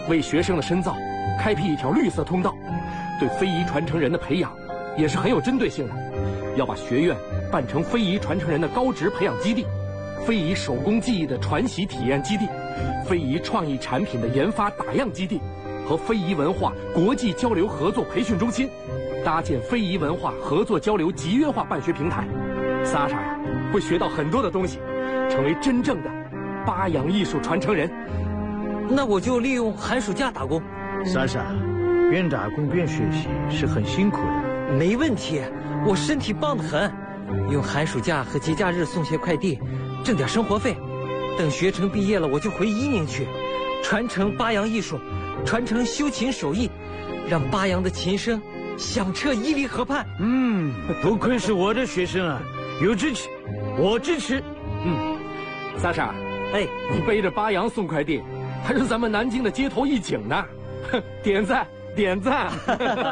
为学生的深造开辟一条绿色通道，对非遗传承人的培养也是很有针对性的。要把学院办成非遗传承人的高职培养基地，非遗手工技艺的传习体验基地，非遗创意产品的研发打样基地，和非遗文化国际交流合作培训中心，搭建非遗文化合作交流集约化办学平台。莎莎呀，会学到很多的东西，成为真正的巴扬艺术传承人。 那我就利用寒暑假打工。 莎莎，边打工边学习是很辛苦的。 没问题，我身体棒得很，用寒暑假和节假日送些快递，挣点生活费。等学成毕业了，我就回伊宁去，传承巴扬艺术，传承修琴手艺，让巴扬的琴声响彻伊犁河畔。 不愧是我的学生啊，有志气，我支持。 莎莎， 哎， 你背着巴扬送快递，还是咱们南京的街头一景呢。点赞，点赞。